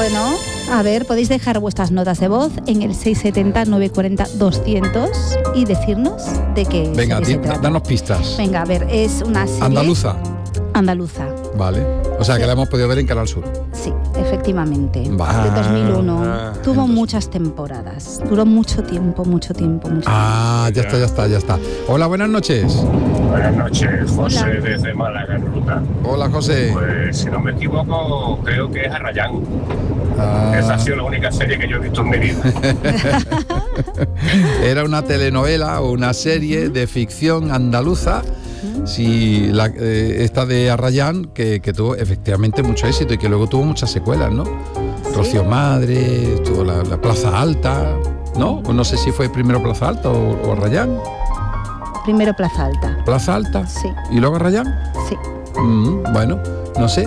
Bueno, a ver, podéis dejar vuestras notas de voz en el 670-940-200 y decirnos de qué Venga, se trata. danos pistas. Venga, a ver, es una serie... Andaluza. Vale. O sea, que la hemos podido ver en Canal Sur. Sí, efectivamente. De Va. 2001. Tuvo muchas temporadas. Duró mucho tiempo. Ah, ya está. Hola, buenas noches. Buenas noches, José. Hola. Desde Málaga, en ruta. Hola, José. Pues si no me equivoco, creo que es Arrayán. Esa ha sido la única serie que yo he visto en mi vida. Era una telenovela o una serie de ficción andaluza. Sí, esta de Arrayán, que tuvo efectivamente mucho éxito y que luego tuvo muchas secuelas, ¿no? Rocío Madre, tuvo la Plaza Alta, ¿no? No sé si fue primero Plaza Alta o Arrayán. Primero Plaza Alta. ¿Plaza Alta? Sí. ¿Y luego Arrayán? Sí. Bueno, no sé,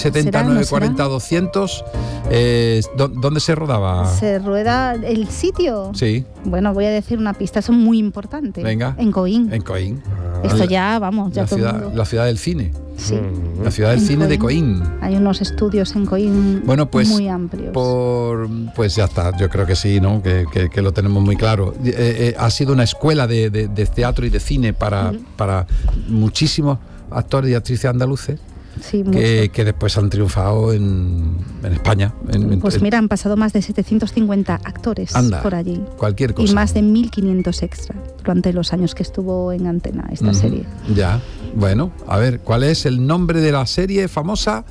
670-940-200. ¿Dónde se rodaba? ¿Se rueda el sitio? Sí. Bueno, voy a decir una pista, eso es muy importante. Venga. En Coín. En Coín. Esto ya, vamos, ya todo el mundo. La ciudad del cine. Sí. La ciudad del cine de Coín. Hay unos estudios en Coín muy amplios. Pues ya está, yo creo que sí, ¿no? Que lo tenemos muy claro. Ha sido una escuela de teatro y de cine para muchísimos actores y actrices andaluces. Sí, que después han triunfado en España. Mira, han pasado más de 750 actores por allí. Cualquier cosa. Y más de 1.500 extra durante los años que estuvo en antena esta serie. Ya, bueno, a ver, ¿cuál es el nombre de la serie famosa?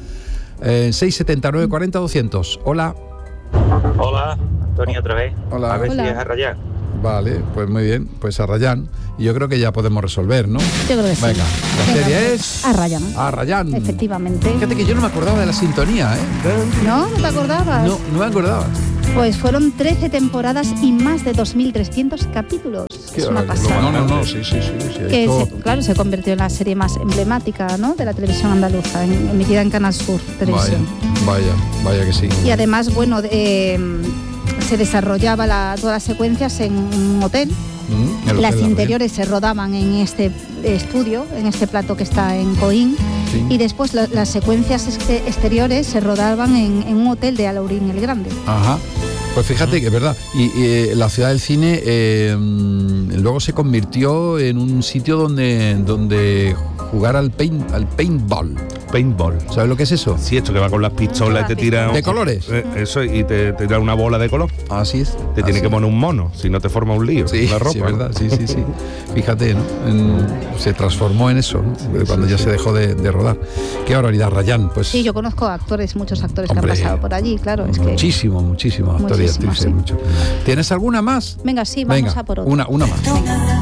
670-940-200. Hola. Hola, Tony otra vez. Hola. A ver si es Arrayán. Vale, pues muy bien, pues Arrayán. Y yo creo que ya podemos resolver, ¿no? Yo creo que sí. Venga, la serie es... Arrayán. Efectivamente. Fíjate que yo no me acordaba de la sintonía, ¿eh? ¿No? ¿No te acordabas? No me acordaba. Pues fueron 13 temporadas y más de 2.300 capítulos. Es una pasada. No, sí. Que se convirtió en la serie más emblemática, ¿no?, de la televisión andaluza, emitida en Canal Sur Televisión. Vaya que sí. Y además, bueno, se desarrollaba todas las secuencias en un hotel. Las interiores se rodaban en este estudio, en este plató que está en Coín. Sí. Y después las secuencias exteriores se rodaban en un hotel de Alaurín el Grande. Ajá. Pues fíjate que es verdad. Y la ciudad del cine luego se convirtió en un sitio donde jugar al paintball. Paintball. ¿Sabes lo que es eso? Sí, esto que va con las pistolas y te tira... ¿De colores? Eso, y te tira una bola de color. Así es. Te tiene que poner un mono, si no te forma un lío. Sí, la ropa. Sí, verdad. Sí. Fíjate, ¿no? Se transformó en eso, ¿no? Cuando ya se dejó de rodar. Qué barbaridad, Arrayán. Pues... Sí, yo conozco muchos actores que han pasado por allí, claro. Muchísimos actores y actrices. Sí. ¿Tienes alguna más? Venga, sí, vamos a por otra. Una más.